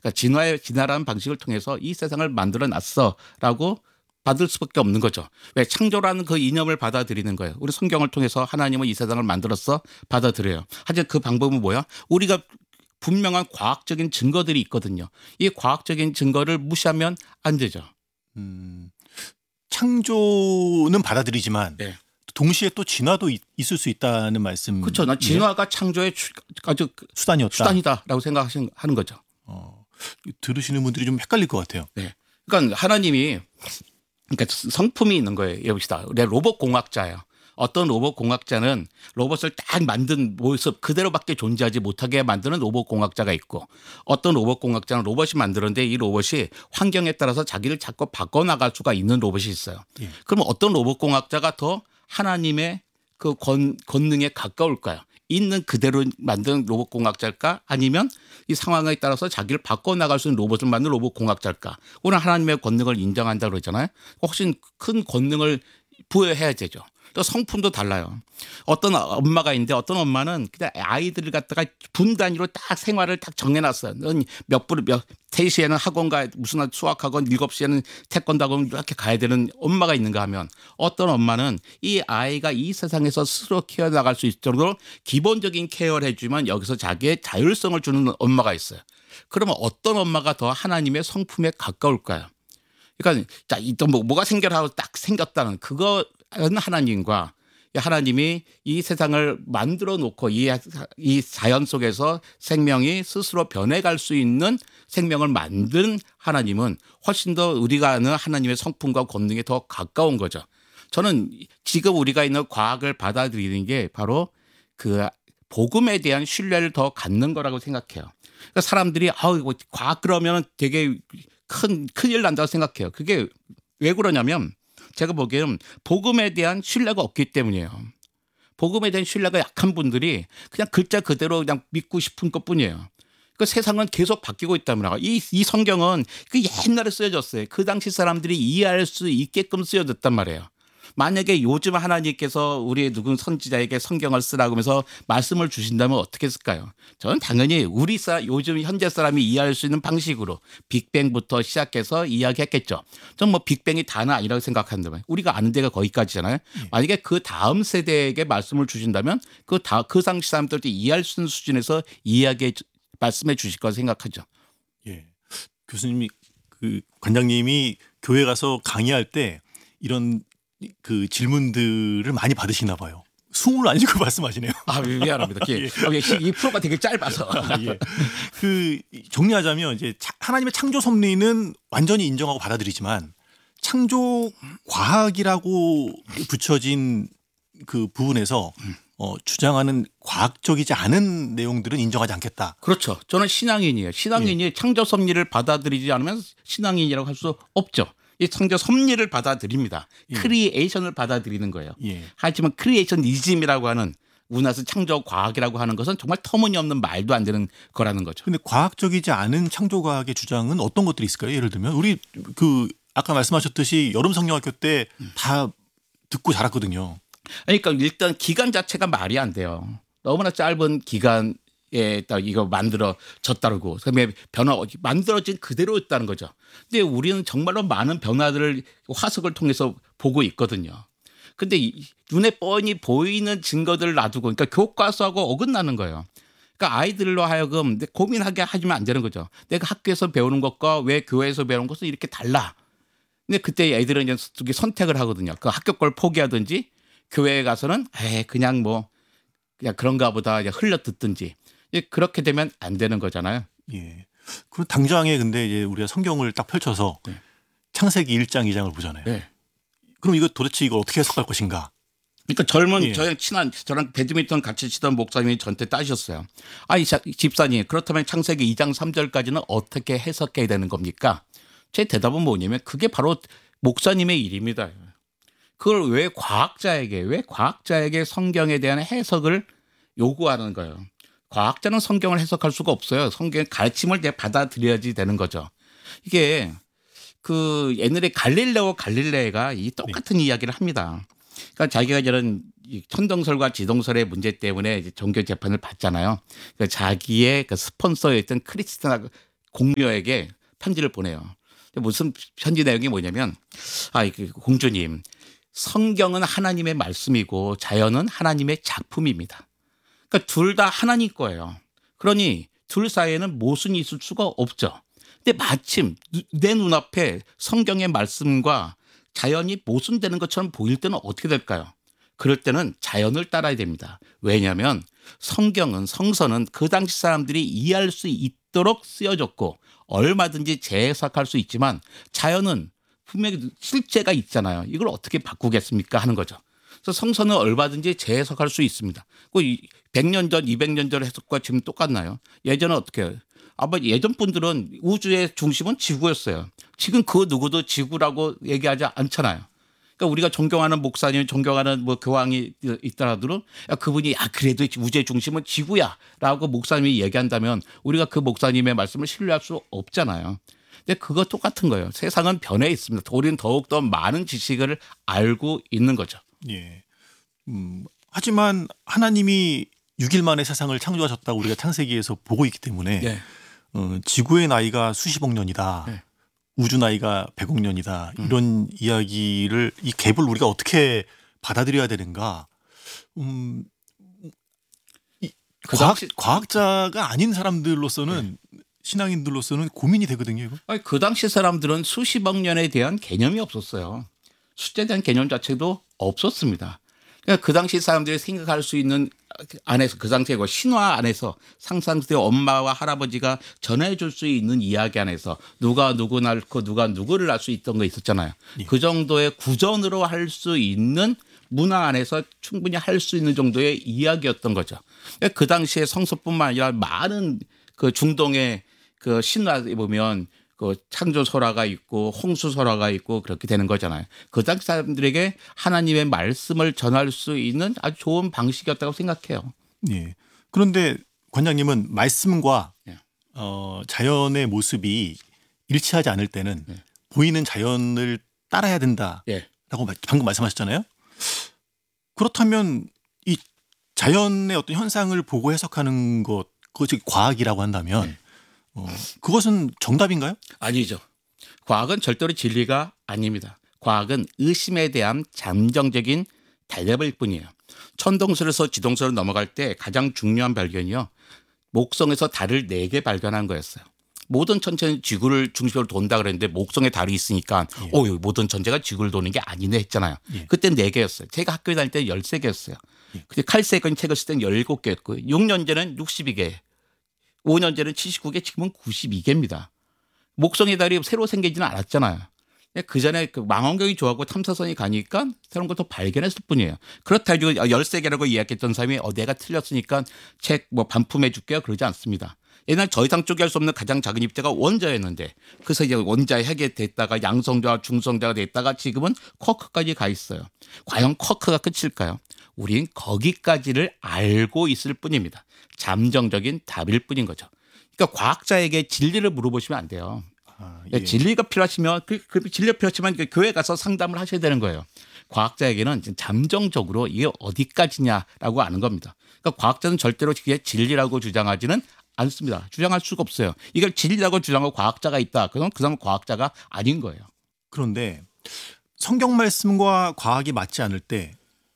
그러니까 진화라는 방식을 통해서 이 세상을 만들어놨어라고 받을 수밖에 없는 거죠. 왜 창조라는 그 이념을 받아들이는 거예요. 우리 성경을 통해서 하나님은 이 세상을 만들었어 받아들여요. 하지만 그 방법은 뭐야? 우리가 분명한 과학적인 증거들이 있거든요. 이 과학적인 증거를 무시하면 안 되죠. 창조는 받아들이지만 네. 동시에 또 진화도 있을 수 있다는 말씀. 그렇죠. 난 진화가 창조의 아주 수단이다라고 생각하는 거죠. 들으시는 분들이 좀 헷갈릴 것 같아요. 네. 그러니까 하나님이 그러니까 성품이 있는 거예요. 여기다 우리가 로봇 공학자예요. 어떤 로봇 공학자는 로봇을 딱 만든 모습 그대로밖에 존재하지 못하게 만드는 로봇 공학자가 있고, 어떤 로봇 공학자는 로봇이 만드는데 이 로봇이 환경에 따라서 자기를 자꾸 바꿔나갈 수가 있는 로봇이 있어요. 예. 그럼 어떤 로봇 공학자가 더 하나님의 그 권능에 가까울까요? 있는 그대로 만든 로봇 공학자일까? 아니면 이 상황에 따라서 자기를 바꿔나갈 수 있는 로봇을 만든 로봇 공학자일까? 오늘 하나님의 권능을 인정한다고 그러잖아요. 훨씬 큰 권능을 부여해야 되죠. 또 성품도 달라요. 어떤 엄마가 있는데 어떤 엄마는 그냥 아이들을 갖다가 분 단위로 딱 생활을 딱 정해놨어요. 넌 몇 3시에는 학원 가, 무슨 수학학원, 7시에는 태권도 학원 이렇게 가야 되는 엄마가 있는가 하면, 어떤 엄마는 이 아이가 이 세상에서 스스로 키워나갈 수 있도록 기본적인 케어를 해주면 여기서 자기의 자율성을 주는 엄마가 있어요. 그러면 어떤 엄마가 더 하나님의 성품에 가까울까요? 그러니까 자, 또 뭐가 생겨라고 딱 생겼다는 그거는 하나님과 하나님이 이 세상을 만들어 놓고 이 자연 속에서 생명이 스스로 변해갈 수 있는 생명을 만든 하나님은 훨씬 더 우리가 아는 하나님의 성품과 권능에 더 가까운 거죠. 저는 지금 우리가 있는 과학을 받아들이는 게 바로 그 복음에 대한 신뢰를 더 갖는 거라고 생각해요. 그러니까 사람들이 과학 그러면 되게 큰일 난다고 생각해요. 그게 왜 그러냐면 제가 보기에는 복음에 대한 신뢰가 없기 때문이에요. 복음에 대한 신뢰가 약한 분들이 그냥 글자 그대로 그냥 믿고 싶은 것뿐이에요. 그 세상은 계속 바뀌고 있다면 이 성경은 그 옛날에 쓰여졌어요. 그 당시 사람들이 이해할 수 있게끔 쓰여졌단 말이에요. 만약에 요즘 하나님께서 우리 누군 선지자에게 성경을 쓰라고 하면서 말씀을 주신다면 어떻게 쓸까요? 저는 당연히 요즘 현재 사람이 이해할 수 있는 방식으로 빅뱅부터 시작해서 이야기했겠죠. 저는 뭐 빅뱅이 다는 아니라고 생각하는데 우리가 아는 데가 거기까지잖아요. 만약에 그 다음 세대에게 말씀을 주신다면 그 당시 사람들도 이해할 수 있는 수준에서 말씀해 주실 거라 생각하죠. 예, 교수님이 그 관장님이 교회 가서 강의할 때 이런 그 질문들을 많이 받으시나 봐요. 숨을 안 쉬고 말씀하시네요. 미안합니다. 예. 이 프로가 되게 짧아서. 예. 그 정리하자면 이제 하나님의 창조 섭리는 완전히 인정하고 받아들이지만 창조 과학이라고 붙여진 그 부분에서 주장하는 과학적이지 않은 내용들은 인정하지 않겠다. 그렇죠. 저는 신앙인이에요. 신앙인이 창조 섭리를 받아들이지 않으면 신앙인이라고 할 수 없죠. 이 창조 섭리를 받아들입니다. 크리에이션을 받아들이는 거예요. 하지만 크리에이션이즘이라고 하는 우리나라에서 창조 과학이라고 하는 것은 정말 터무니없는 말도 안 되는 거라는 거죠. 그런데 과학적이지 않은 창조 과학의 주장은 어떤 것들이 있을까요? 예를 들면 우리 아까 말씀하셨듯이 여름 성경학교 때 다 듣고 자랐거든요. 그러니까 일단 기간 자체가 말이 안 돼요. 너무나 짧은 기간 이거 만들어졌다고. 그다음에 만들어진 그대로였다는 거죠. 근데 우리는 정말로 많은 변화들을 화석을 통해서 보고 있거든요. 근데 눈에 뻔히 보이는 증거들을 놔두고 그러니까 교과서하고 어긋나는 거예요. 그러니까 아이들로 하여금 고민하게 하지면 안 되는 거죠. 내가 학교에서 배우는 것과 왜 교회에서 배우는 것은 이렇게 달라. 근데 그때 애들은 이제 선택을 하거든요. 그 학교 걸 포기하든지 교회에 가서는 그냥 그런가 보다 흘려 듣든지. 그렇게 되면 안 되는 거잖아요. 예. 그럼 당장에 근데 이제 우리가 성경을 딱 펼쳐서 창세기 1장, 2장을 보잖아요. 네. 그럼 이거 도대체 이걸 어떻게 해석할 것인가? 그러니까 저랑 배드민턴 같이 치던 목사님이 저한테 따지셨어요. 집사님, 그렇다면 창세기 2장 3절까지는 어떻게 해석해야 되는 겁니까? 제 대답은 뭐냐면 그게 바로 목사님의 일입니다. 그걸 왜 과학자에게 성경에 대한 해석을 요구하는 거예요. 과학자는 성경을 해석할 수가 없어요. 성경의 가르침을 받아들여야지 되는 거죠. 이게 옛날에 갈릴레가 이 똑같은 이야기를 합니다. 그러니까 자기가 이런 천동설과 지동설의 문제 때문에 이제 종교 재판을 받잖아요. 그러니까 자기의 스폰서였던 크리스티나 공녀에게 편지를 보내요. 무슨 편지 내용이 뭐냐면 공주님, 성경은 하나님의 말씀이고 자연은 하나님의 작품입니다. 그러니까 둘 다 하나님 거예요. 그러니 둘 사이에는 모순이 있을 수가 없죠. 근데 마침 내 눈앞에 성경의 말씀과 자연이 모순되는 것처럼 보일 때는 어떻게 될까요? 그럴 때는 자연을 따라야 됩니다. 왜냐하면 성서는 그 당시 사람들이 이해할 수 있도록 쓰여졌고 얼마든지 재해석할 수 있지만 자연은 분명히 실제가 있잖아요. 이걸 어떻게 바꾸겠습니까 하는 거죠. 그래서 성서는 얼마든지 재해석할 수 있습니다. 100년 전, 200년 전 해석과 지금 똑같나요? 예전은 어떻게 해요? 예전 분들은 우주의 중심은 지구였어요. 지금 그 누구도 지구라고 얘기하지 않잖아요. 그러니까 우리가 존경하는 목사님, 존경하는 교황이 있더라도 그분이 그래도 우주의 중심은 지구야라고 목사님이 얘기한다면 우리가 그 목사님의 말씀을 신뢰할 수 없잖아요. 근데 그거 똑같은 거예요. 세상은 변해 있습니다. 우리는 더욱더 많은 지식을 알고 있는 거죠. 예. 하지만 하나님이 6일 만에 세상을 창조하셨다고 우리가 창세기에서 보고 있기 때문에 예. 지구의 나이가 수십억 년이다. 예. 우주 나이가 100억 년이다. 이런 이야기를 이 갭을 우리가 어떻게 받아들여야 되는가? 과학자가 아닌 사람들로서는 신앙인들로서는 고민이 되거든요. 이거. 그 당시 사람들은 수십억 년에 대한 개념이 없었어요. 숫자에 대한 개념 자체도 없었습니다. 그러니까 그 당시 사람들이 생각할 수 있는 안에서 그 상태고 신화 안에서 상상돼 엄마와 할아버지가 전해줄 수 있는 이야기 안에서 누가 누구 낳고 누가 누구를 낳을 수 있던 거 있었잖아요. 예. 그 정도의 구전으로 할 수 있는 문화 안에서 충분히 할 수 있는 정도의 이야기였던 거죠. 그러니까 그 당시에 성서뿐만 아니라 많은 그 중동의 그 신화에 보면 그 창조 설화가 있고 홍수 설화가 있고 그렇게 되는 거잖아요. 그 당시 사람들에게 하나님의 말씀을 전할 수 있는 아주 좋은 방식이었다고 생각해요. 예. 그런데 관장님은 말씀과 예. 자연의 모습이 일치하지 않을 때는 예. 보이는 자연을 따라야 된다라고 예. 방금 말씀하셨잖아요. 그렇다면 이 자연의 어떤 현상을 보고 해석하는 것, 그것이 과학이라고 한다면 예. 그것은 정답인가요? 아니죠. 과학은 절대로 진리가 아닙니다. 과학은 의심에 대한 잠정적인 대답일 뿐이에요. 천동설에서 지동설로 넘어갈 때 가장 중요한 발견이요. 목성에서 달을 4개 발견한 거였어요. 모든 천체는 지구를 중심으로 돈다 그랬는데 목성에 달이 있으니까 모든 천체가 지구를 도는 게 아니네 했잖아요. 예. 그때 4개였어요. 제가 학교에 다닐 때 13개였어요. 예. 근데 칼세건 책을 쓸 때는 17개였고 6년 전에는 62개. 5년 전에는 79개, 지금은 92개입니다. 목성의 달이 새로 생기지는 않았잖아요. 그 전에 그 망원경이 좋아하고 탐사선이 가니까 새로운 것도 발견했을 뿐이에요. 그렇다 해도 13개라고 이야기했던 사람이 내가 틀렸으니까 책 반품해 줄게요. 그러지 않습니다. 옛날 더 이상 쪼개할 수 없는 가장 작은 입자가 원자였는데 그래서 이제 원자 핵이 됐다가 양성자와 중성자가 됐다가 지금은 쿼크까지 가 있어요. 과연 쿼크가 끝일까요? 우린 거기까지를 알고 있을 뿐입니다. 잠정적인 답일 뿐인 거죠. 그러니까 과학자에게 진리를 물어보시면 안 돼요. 예. 진리가 필요하시면 진리가 필요하지만 교회 가서 상담을 하셔야 되는 거예요. 과학자에게는 잠정적으로 이게 어디까지냐라고 아는 겁니다. 그러니까 과학자는 절대로 그게 진리라고 주장하지는 않습니다. 주장할 수가 없어요. 이걸 진리라고 주장하고 과학자가 있다. 그럼 그 사람은 과학자가 아닌 거예요. 그런데 성경 말씀과 과학이 맞지 않을 때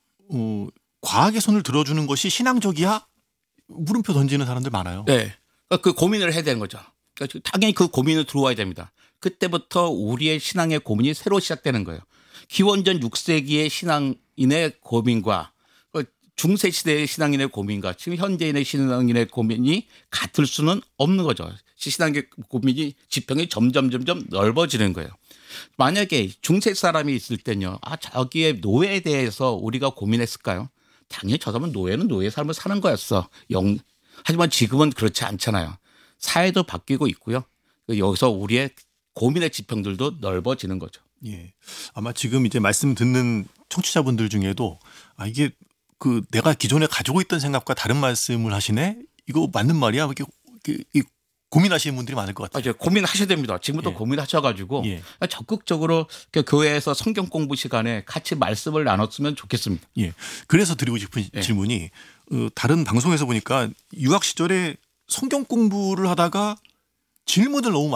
과학의 손을 들어주는 것이 신앙적이야? 물음표 던지는 사람들 많아요. 네. 그러니까 그 고민을 해야 되는 거죠. 그러니까 당연히 그 고민을 들어와야 됩니다. 그때부터 우리의 신앙의 고민이 새로 시작되는 거예요. 기원전 6세기의 신앙인의 고민과 중세 시대의 신앙인의 고민과 지금 현대인의 신앙인의 고민이 같을 수는 없는 거죠. 신앙의 고민이 지평이 점점 넓어지는 거예요. 만약에 중세 사람이 있을 때는요. 저기의 노예에 대해서 우리가 고민했을까요? 당연히 저 사람은 노예의 삶을 사는 거였어. 하지만 지금은 그렇지 않잖아요. 사회도 바뀌고 있고요. 여기서 우리의 고민의 지평들도 넓어지는 거죠. 예. 아마 지금 이제 말씀 듣는 청취자분들 중에도 이게 내가 기존에 가지고 있던 생각과 다른 말씀을 하시네? 이거 맞는 말이야? 이렇게 고민하시는 분들이 많을 것 같아요. 고민하셔야 됩니다. 지금부터 고민하셔가지고 적극적으로 교회에서 성경 공부 시간에 같이 말씀을 나눴으면 좋겠습니다. 예. 그래서 드리고 싶은 질문이 다른 방송에서 보니까 유학 시절에 성경 공부를 하다가 질문을 너무